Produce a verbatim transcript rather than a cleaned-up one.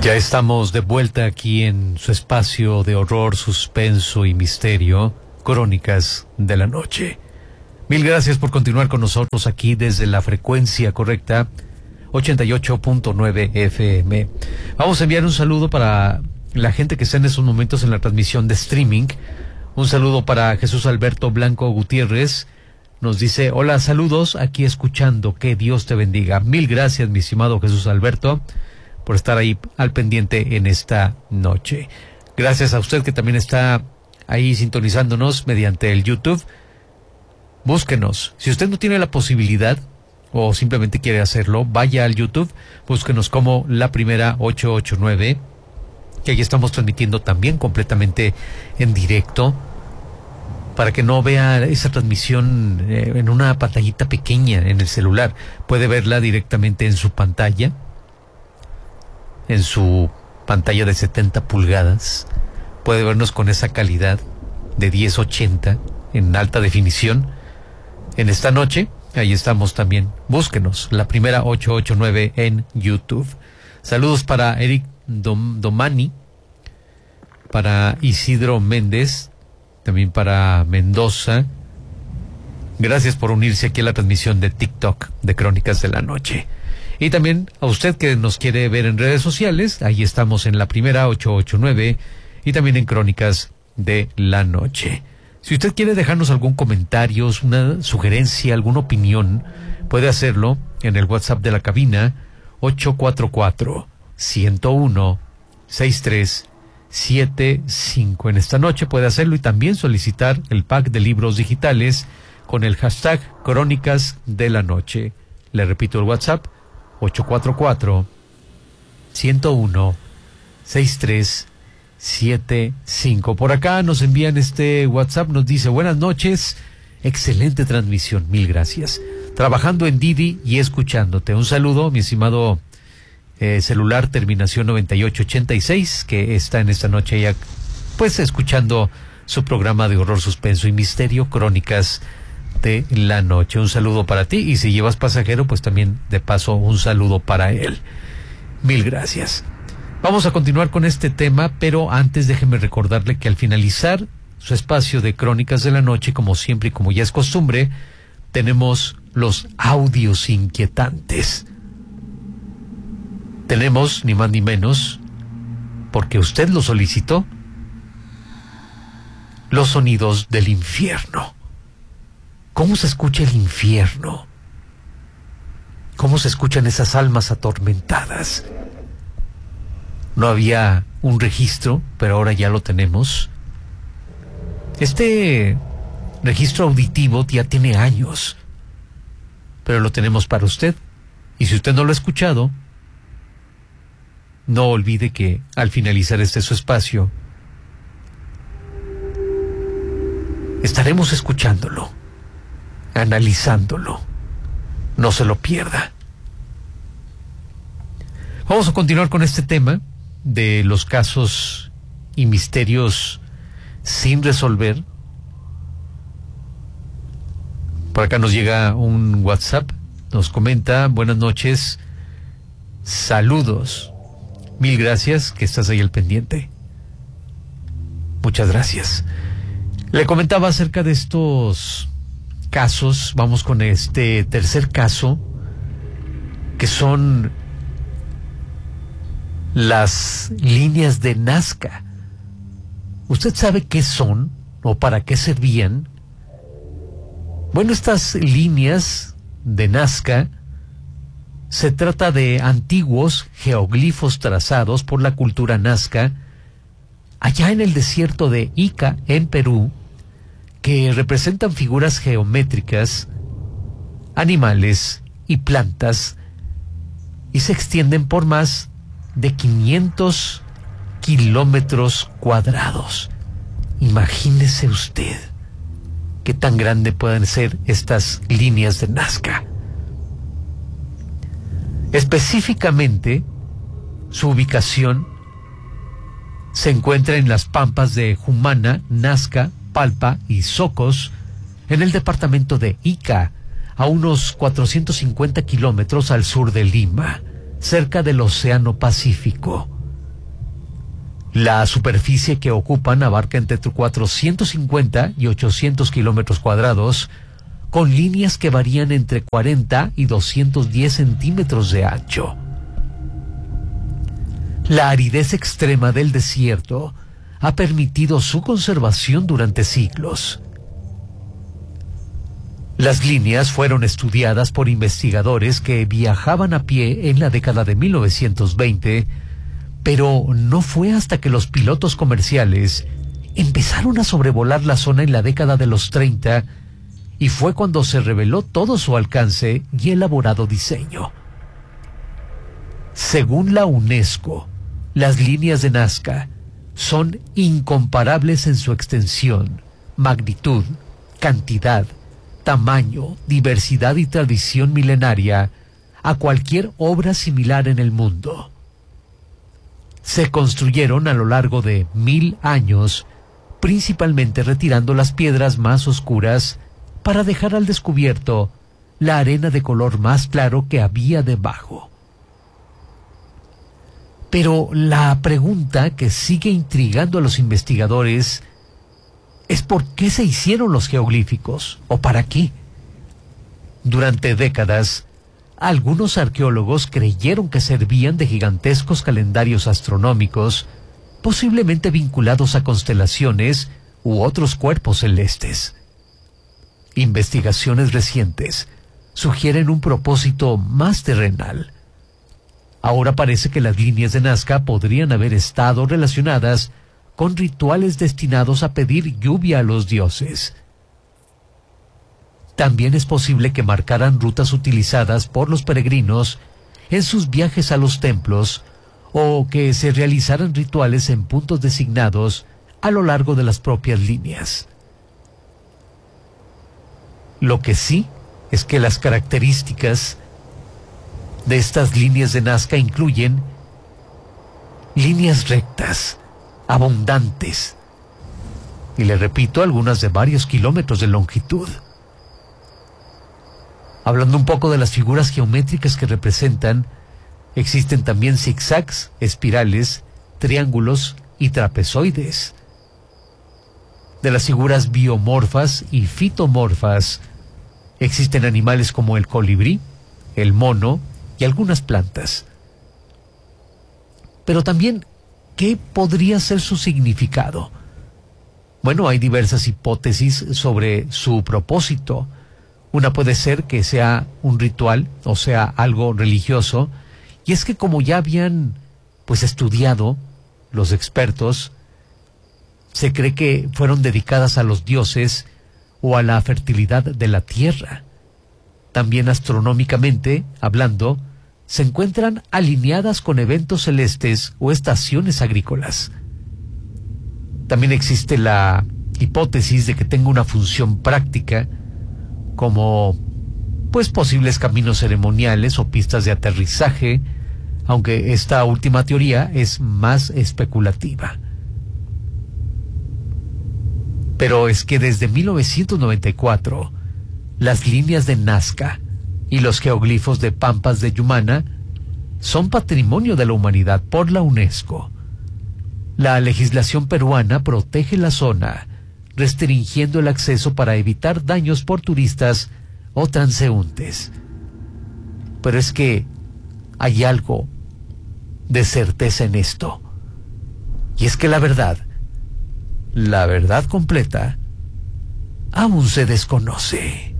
Ya estamos de vuelta aquí en su espacio de horror, suspenso y misterio, Crónicas de la Noche. Mil gracias por continuar con nosotros aquí desde la frecuencia correcta, ochenta y ocho punto nueve F M. Vamos a enviar un saludo para la gente que está en estos momentos en la transmisión de streaming. Un saludo para Jesús Alberto Blanco Gutiérrez. Nos dice, hola, saludos, aquí escuchando, que Dios te bendiga. Mil gracias, mi estimado Jesús Alberto, por estar ahí al pendiente en esta noche. Gracias a usted que también está ahí sintonizándonos mediante el YouTube. Búsquenos. Si usted no tiene la posibilidad o simplemente quiere hacerlo, vaya al YouTube, búsquenos como La Primera ochocientos ochenta y nueve, que ahí estamos transmitiendo también completamente en directo, para que no vea esa transmisión eh, en una pantallita pequeña en el celular. Puede verla directamente en su pantalla, en su pantalla de setenta pulgadas. Puede vernos con esa calidad de diez ochenta en alta definición. En esta noche, ahí estamos también. Búsquenos, La Primera ochocientos ochenta y nueve en YouTube. Saludos para Eric Dom, Domani, para Isidro Méndez, también para Mendoza. Gracias por unirse aquí a la transmisión de TikTok de Crónicas de la Noche. Y también a usted que nos quiere ver en redes sociales, ahí estamos en La Primera ochocientos ochenta y nueve y también en Crónicas de la Noche. Si usted quiere dejarnos algún comentario, una sugerencia, alguna opinión, puede hacerlo en el WhatsApp de la cabina ocho cuatro cuatro, uno cero uno, seis tres siete cinco. En esta noche puede hacerlo y también solicitar el pack de libros digitales con el hashtag Crónicas de la Noche. Le repito el WhatsApp, ocho cuatro cuatro, uno cero uno, seis tres siete cinco. Por acá nos envían este WhatsApp, nos dice, buenas noches, excelente transmisión, mil gracias. Trabajando en Didi y escuchándote. Un saludo, mi estimado eh, celular terminación noventa y ocho ochenta y seis, que está en esta noche ya, pues, escuchando su programa de horror, suspenso y misterio, Crónicas de la Noche. Un saludo para ti, y si llevas pasajero, pues también de paso un saludo para él. Mil gracias. Vamos a continuar con este tema, pero antes déjeme recordarle que al finalizar su espacio de Crónicas de la Noche, como siempre y como ya es costumbre, tenemos los audios inquietantes. Tenemos, ni más ni menos, porque usted lo solicitó, los sonidos del infierno. ¿Cómo se escucha el infierno? ¿Cómo se escuchan esas almas atormentadas? No había un registro, pero ahora ya lo tenemos. Este registro auditivo ya tiene años, pero lo tenemos para usted. Y si usted no lo ha escuchado, no olvide que al finalizar este su espacio, estaremos escuchándolo, analizándolo. No se lo pierda. Vamos a continuar con este tema de los casos y misterios sin resolver. Por acá nos llega un WhatsApp, nos comenta, buenas noches, saludos, mil gracias que estás ahí al pendiente. Muchas gracias. Le comentaba acerca de estos casos. Vamos con este tercer caso, que son las líneas de Nazca. ¿Usted sabe qué son o para qué servían? Bueno, estas líneas de Nazca se trata de antiguos geoglifos trazados por la cultura nazca allá en el desierto de Ica, en Perú, que representan figuras geométricas, animales y plantas, y se extienden por más de quinientos kilómetros cuadrados. Imagínese usted qué tan grande pueden ser estas líneas de Nazca. Específicamente, su ubicación se encuentra en las pampas de Jumana, Nazca, Palpa y Socos, en el departamento de Ica, a unos cuatrocientos cincuenta kilómetros al sur de Lima, cerca del Océano Pacífico. La superficie que ocupan abarca entre cuatrocientos cincuenta y ochocientos kilómetros cuadrados, con líneas que varían entre cuarenta y doscientos diez centímetros de ancho. La aridez extrema del desierto ha permitido su conservación durante siglos. Las líneas fueron estudiadas por investigadores que viajaban a pie en la década de mil novecientos veinte, pero no fue hasta que los pilotos comerciales empezaron a sobrevolar la zona en la década de los treinta y fue cuando se reveló todo su alcance y elaborado diseño. Según la UNESCO, las líneas de Nazca son incomparables en su extensión, magnitud, cantidad, tamaño, diversidad y tradición milenaria a cualquier obra similar en el mundo. Se construyeron a lo largo de mil años, principalmente retirando las piedras más oscuras para dejar al descubierto la arena de color más claro que había debajo. Pero la pregunta que sigue intrigando a los investigadores es ¿por qué se hicieron los geoglíficos? ¿O para qué? Durante décadas, algunos arqueólogos creyeron que servían de gigantescos calendarios astronómicos, posiblemente vinculados a constelaciones u otros cuerpos celestes. Investigaciones recientes sugieren un propósito más terrenal. Ahora parece que las líneas de Nazca podrían haber estado relacionadas con rituales destinados a pedir lluvia a los dioses. También es posible que marcaran rutas utilizadas por los peregrinos en sus viajes a los templos o que se realizaran rituales en puntos designados a lo largo de las propias líneas. Lo que sí es que las características de estas líneas de Nazca incluyen líneas rectas, abundantes, y le repito, algunas de varios kilómetros de longitud. Hablando un poco de las figuras geométricas que representan, existen también zigzags, espirales, triángulos y trapezoides. De las figuras biomorfas y fitomorfas, existen animales como el colibrí, el mono y algunas plantas. Pero también, ¿qué podría ser su significado? Bueno, hay diversas hipótesis sobre su propósito. Una puede ser que sea un ritual, o sea, algo religioso, y es que como ya habían pues estudiado los expertos, se cree que fueron dedicadas a los dioses o a la fertilidad de la tierra. También astronómicamente hablando, se encuentran alineadas con eventos celestes o estaciones agrícolas. También existe la hipótesis de que tenga una función práctica, como pues posibles caminos ceremoniales o pistas de aterrizaje, aunque esta última teoría es más especulativa. Pero es que desde mil novecientos noventa y cuatro, las líneas de Nazca y los geoglifos de Pampas de Yumana son patrimonio de la humanidad por la UNESCO. La legislación peruana protege la zona, restringiendo el acceso para evitar daños por turistas o transeúntes. Pero es que hay algo de certeza en esto, y es que la verdad, la verdad completa, aún se desconoce.